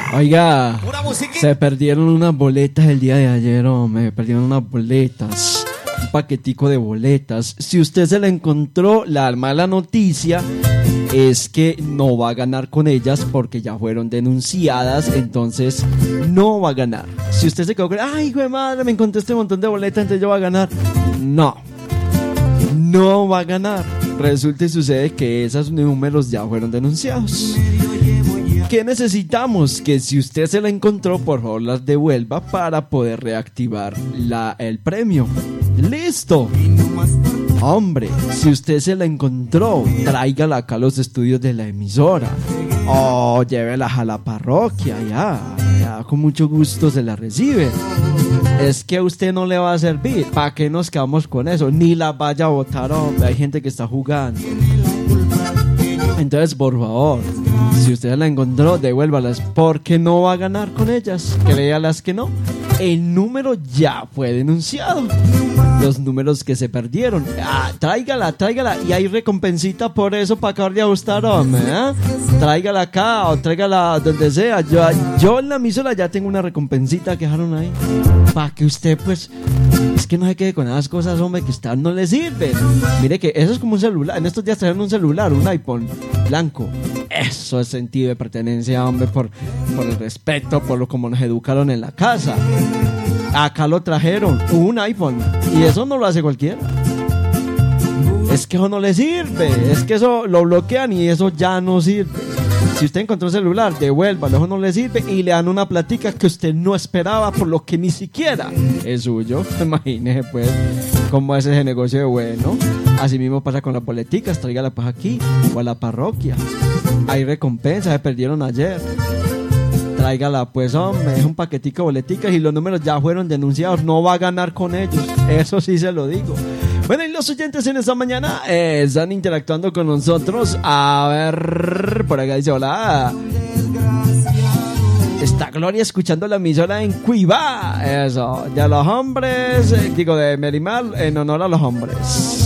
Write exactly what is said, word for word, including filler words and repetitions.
Oiga, se perdieron unas boletas el día de ayer, hombre. Me perdieron unas boletas. Un paquetico de boletas. Si usted se la encontró, la mala noticia es que no va a ganar con ellas porque ya fueron denunciadas. Entonces no va a ganar. Si usted se quedó con, ay, hijo de madre, me encontré este montón de boletas, entonces yo voy a ganar. No, no va a ganar. Resulta y sucede que esos números ya fueron denunciados. ¿Qué necesitamos? Que si usted se la encontró, por favor las devuelva para poder reactivar la, el premio. ¡Listo! Hombre, si usted se la encontró, tráigala acá a los estudios de la emisora. O llévela a la parroquia, ya, ya con mucho gusto se la recibe. Es que a usted no le va a servir. ¿Para qué nos quedamos con eso? Ni la vaya a botar, hombre. Hay gente que está jugando. Entonces, por favor, si usted la encontró, devuélvalas, porque no va a ganar con ellas. Créalas que no. El número ya fue denunciado. Los números que se perdieron. Ah, tráigala, tráigala. Y hay recompensita por eso para acabar de ajustar, hombre, ¿eh? Tráigala acá o tráigala donde sea. Yo, yo en la emisora ya tengo una recompensita que dejaron ahí. Para que usted, pues, es que no se quede con esas cosas, hombre, que a usted no le sirven. Mire que eso es como un celular. En estos días trajeron un celular, un iPhone blanco. Eso es sentido de pertenencia, hombre, por, por el respeto, por lo como nos educaron en la casa. Acá lo trajeron, un iPhone, y eso no lo hace cualquiera. Es que eso no le sirve, es que eso lo bloquean y eso ya no sirve. Si usted encontró un celular, devuélvalo, eso no le sirve y le dan una platica que usted no esperaba, por lo que ni siquiera es suyo. Imagínese pues cómo es ese negocio de bueno. Así mismo pasa con las boleticas, tráigala pues aquí o a la parroquia. Hay recompensas, se perdieron ayer. Tráigala pues, hombre, es un paquetico de boleticas y los números ya fueron denunciados, no va a ganar con ellos, eso sí se lo digo. Bueno, y los oyentes en esta mañana eh, están interactuando con nosotros. A ver, por acá dice, hola. Está Gloria escuchando la emisora en Cuiabá. Eso, de los hombres, eh, digo, de Merimal, en honor a los hombres.